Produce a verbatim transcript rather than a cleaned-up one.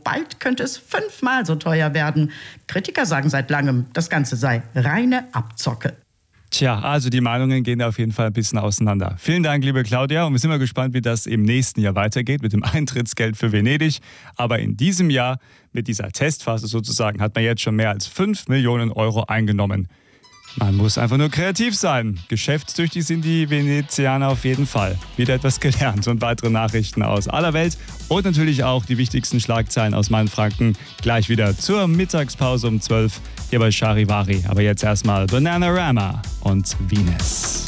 bald könnte es fünfmal so teuer werden. Kritiker sagen seit langem, das Ganze sei reine Abzocke. Tja, also die Meinungen gehen auf jeden Fall ein bisschen auseinander. Vielen Dank, liebe Claudia. Und wir sind mal gespannt, wie das im nächsten Jahr weitergeht mit dem Eintrittsgeld für Venedig. Aber in diesem Jahr, mit dieser Testphase sozusagen, hat man jetzt schon mehr als fünf Millionen Euro eingenommen. Man muss einfach nur kreativ sein. Geschäftstüchtig sind die Venezianer auf jeden Fall. Wieder etwas gelernt und weitere Nachrichten aus aller Welt und natürlich auch die wichtigsten Schlagzeilen aus Mainfranken gleich wieder zur Mittagspause um zwölf hier bei Charivari. Aber jetzt erstmal Bananarama und Venus.